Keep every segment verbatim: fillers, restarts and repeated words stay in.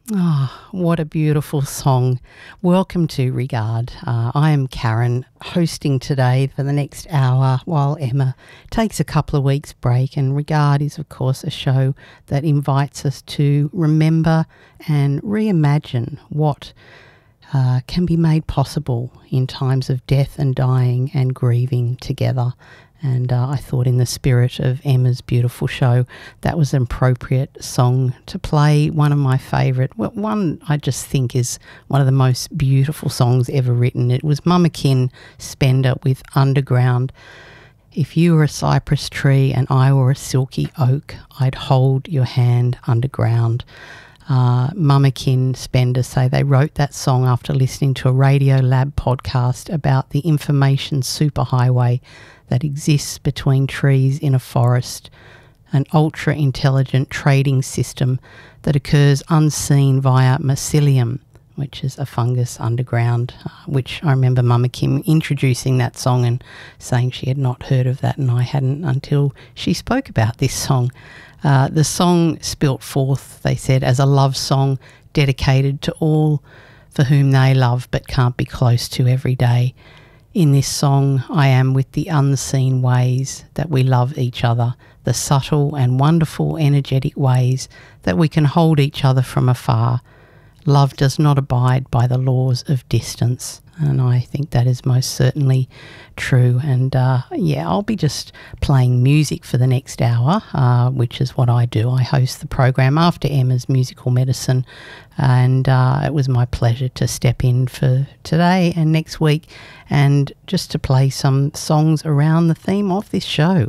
Oh, what a beautiful song. Welcome to Regard. Uh, I am Karen, hosting today for the next hour while Emma takes a couple of weeks break. And Regard is, of course, a show that invites us to remember and reimagine what uh, can be made possible in times of death and dying and grieving together. And uh, I thought, in the spirit of Emma's beautiful show, that was an appropriate song to play. One of my favourite, well, one I just think is one of the most beautiful songs ever written. It was Mamakin Spender with Underground. If you were a cypress tree and I were a silky oak, I'd hold your hand underground. Uh, Mamakin Spender say they wrote that song after listening to a Radio Lab podcast about the information superhighway that exists between trees in a forest, an ultra-intelligent trading system that occurs unseen via mycelium, which is a fungus underground, uh, which I remember Mama Kim introducing that song and saying she had not heard of that, and I hadn't until she spoke about this song. Uh, the song spilt forth, they said, as a love song dedicated to all for whom they love but can't be close to every day. In this song, I am with the unseen ways that we love each other, the subtle and wonderful energetic ways that we can hold each other from afar. Love does not abide by the laws of distance, and I think that is most certainly true. And uh, yeah, I'll be just playing music for the next hour, uh, which is what I do. I host the program after Emma's Musical Medicine, and uh, it was my pleasure to step in for today and next week and just to play some songs around the theme of this show.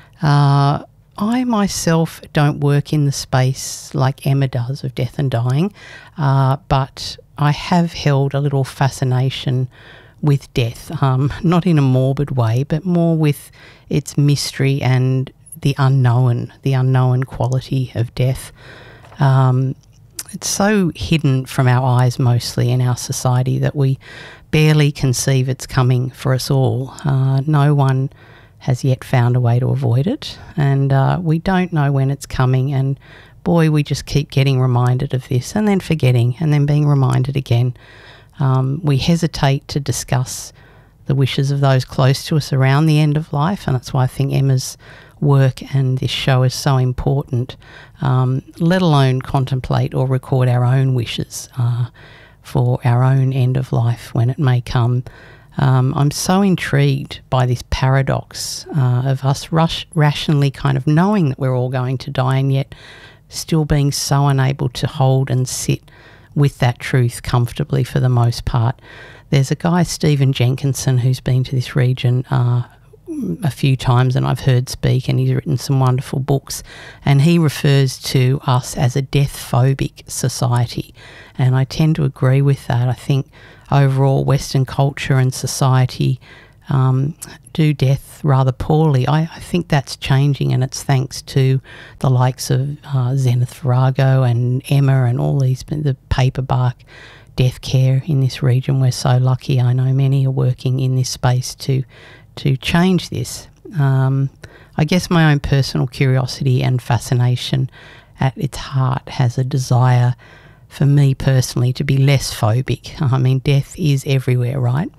Uh, I myself don't work in the space like Emma does of death and dying, uh, but I have held a little fascination with death, um, not in a morbid way, but more with its mystery and the unknown, the unknown quality of death. Um, it's so hidden from our eyes mostly in our society that we barely conceive it's coming for us all. Uh, no one has yet found a way to avoid it, and uh, we don't know when it's coming, and boy, we just keep getting reminded of this and then forgetting and then being reminded again. Um, we hesitate to discuss the wishes of those close to us around the end of life, and that's why I think Emma's work and this show is so important, um, let alone contemplate or record our own wishes uh, for our own end of life when it may come. Um, I'm so intrigued by this paradox uh, of us rush, rationally kind of knowing that we're all going to die and yet still being so unable to hold and sit with that truth comfortably for the most part. There's a guy, Stephen Jenkinson, who's been to this region uh, a few times and I've heard speak, and he's written some wonderful books, and he refers to us as a death-phobic society, and I tend to agree with that. I think overall Western culture and society um, do death rather poorly. I, I think that's changing, and it's thanks to the likes of uh, Zenith Virago and Emma and all these, the paperbark death care in this region. We're so lucky. I know many are working in this space to to change this. Um, I guess my own personal curiosity and fascination at its heart has a desire for me personally to be less phobic. I mean, death is everywhere, right?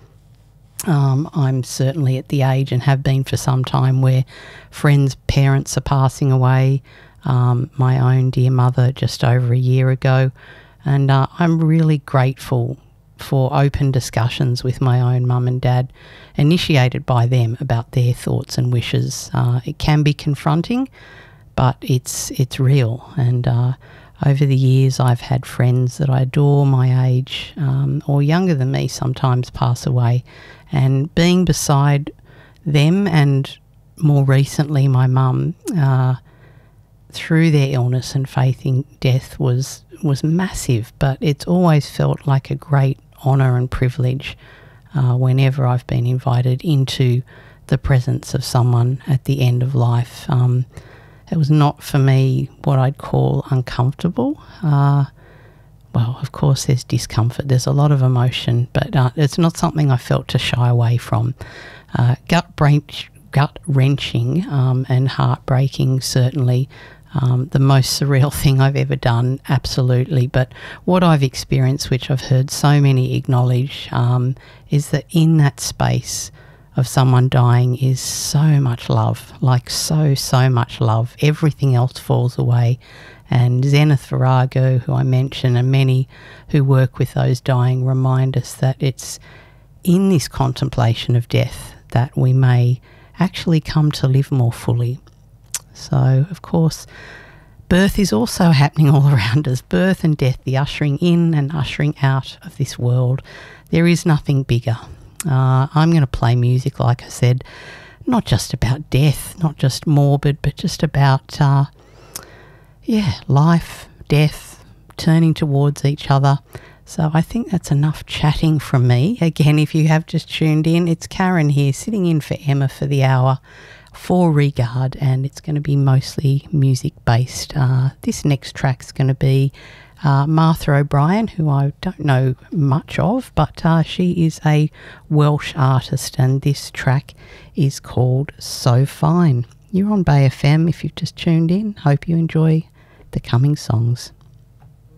Um, I'm certainly at the age, and have been for some time, where friends' parents are passing away. Um, my own dear mother just over a year ago. And uh, I'm really grateful for open discussions with my own mum and dad, initiated by them, about their thoughts and wishes. Uh, it can be confronting, but it's it's real. And uh, over the years, I've had friends that I adore my age, um, or younger than me, sometimes pass away. And being beside them, and more recently my mum, uh, through their illness and faith in death was was massive. But it's always felt like a great honour and privilege uh, whenever I've been invited into the presence of someone at the end of life. Um, it was not for me what I'd call uncomfortable. Uh, well, of course there's discomfort, there's a lot of emotion, but uh, it's not something I felt to shy away from. Uh, gut brain, gut wrenching um, and heartbreaking, certainly. Um, the most surreal thing I've ever done, absolutely. But what I've experienced, which I've heard so many acknowledge, um, is that in that space of someone dying is so much love, like so, so much love. Everything else falls away. And Zenith Virago, who I mentioned, and many who work with those dying remind us that it's in this contemplation of death that we may actually come to live more fully. So, of course, birth is also happening all around us. Birth and death, the ushering in and ushering out of this world. There is nothing bigger. Uh, I'm going to play music, like I said, not just about death, not just morbid, but just about, uh, yeah, life, death, turning towards each other. So I think that's enough chatting from me. Again, if you have just tuned in, it's Karen here, sitting in for Emma for the hour for Regard, and it's going to be mostly music-based. Uh, this next track's going to be uh, Martha O'Brien, who I don't know much of, but uh, she is a Welsh artist, and this track is called So Fine. You're on Bay F M if you've just tuned in. Hope you enjoy the coming songs.